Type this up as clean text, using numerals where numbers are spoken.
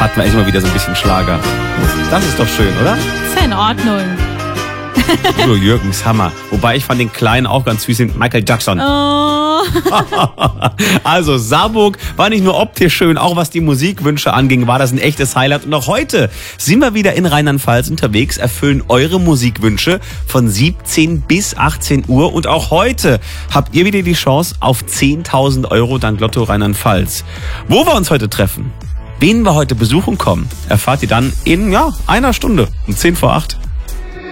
hatten wir echt mal wieder so ein bisschen Schlager. Das ist doch schön, oder? Ist ja in Ordnung. Udo Jürgens, Hammer. Wobei ich fand den Kleinen auch ganz süß, den Michael Jackson. Oh. Also Saarburg war nicht nur optisch schön, auch was die Musikwünsche anging, war das ein echtes Highlight. Und auch heute sind wir wieder in Rheinland-Pfalz unterwegs, erfüllen eure Musikwünsche von 17 bis 18 Uhr. Und auch heute habt ihr wieder die Chance auf 10.000 Euro dank Lotto Rheinland-Pfalz. Wo wir uns heute treffen, wen wir heute besuchen kommen, erfahrt ihr dann in einer Stunde um 10 vor 8.